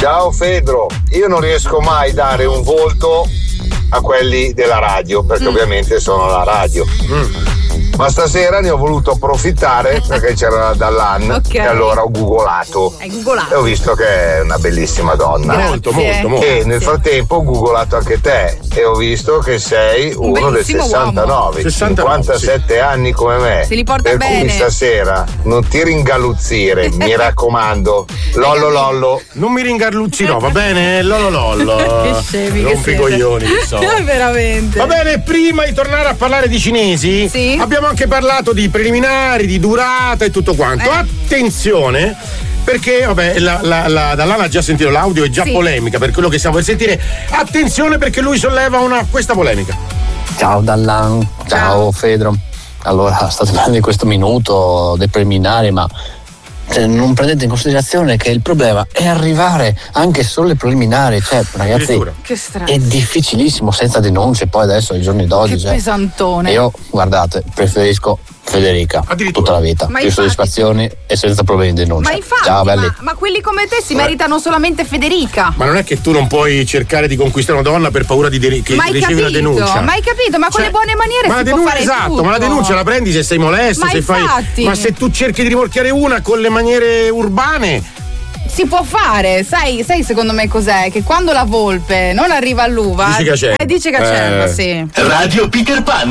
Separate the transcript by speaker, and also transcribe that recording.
Speaker 1: Ciao Fedro, io non riesco mai a dare un volto a quelli della radio, perché ovviamente sono la radio. Ma stasera ne ho voluto approfittare perché c'era Dallan e allora ho googolato.
Speaker 2: Hai googolato?
Speaker 1: E ho visto che è una bellissima donna.
Speaker 2: Molto.
Speaker 1: E nel frattempo ho googolato anche te e ho visto che sei uno del 69, 57 anni come me.
Speaker 2: Se li porta
Speaker 1: per
Speaker 2: bene.
Speaker 1: cui stasera non ti ringalluzzire, mi raccomando. Lollo.
Speaker 3: Non mi ringarluzzirò, va bene? Lollo.
Speaker 2: Che scemi che
Speaker 3: Rompi
Speaker 2: siete.
Speaker 3: coglioni che so.
Speaker 2: Veramente.
Speaker 3: Va bene, prima di tornare a parlare di cinesi, abbiamo anche parlato di preliminari, di durata e tutto quanto. Attenzione, perché vabbè, la Dallan ha già sentito l'audio, è già polemica per quello che stiamo per sentire. Attenzione perché lui solleva questa polemica.
Speaker 4: Ciao Dallan, ciao Fedro. Allora, state parlando di questo minuto dei preliminari, ma non prendete in considerazione che il problema è arrivare anche solo ai preliminari, cioè ragazzi
Speaker 2: Che strano.
Speaker 4: è difficilissimo senza denunce, poi adesso ai giorni d'oggi
Speaker 2: Che pesantone.
Speaker 4: io guardate, preferisco Federica tutta la vita,
Speaker 2: Ma
Speaker 4: più
Speaker 2: infatti-
Speaker 4: soddisfazioni e senza problemi di denuncia.
Speaker 2: Ma infatti,
Speaker 4: Ciao belli.
Speaker 2: ma quelli come te si meritano solamente Federica.
Speaker 3: Ma non è che tu non puoi cercare di conquistare una donna per paura che
Speaker 2: Ma hai
Speaker 3: ricevi una denuncia.
Speaker 2: Ma hai capito? Ma con le buone maniere
Speaker 3: Ma la
Speaker 2: si può
Speaker 3: denuncia,
Speaker 2: fare
Speaker 3: esatto,
Speaker 2: tutto.
Speaker 3: ma la denuncia la prendi se sei molesto,
Speaker 2: Ma
Speaker 3: se
Speaker 2: infatti.
Speaker 3: ma se tu cerchi di rimorchiare una con le maniere urbane.
Speaker 2: Si può fare, sai secondo me cos'è? Che quando la volpe non arriva all'uva
Speaker 3: Dice che c'è.
Speaker 2: dice che c'è, sì.
Speaker 5: Radio Peter Pan.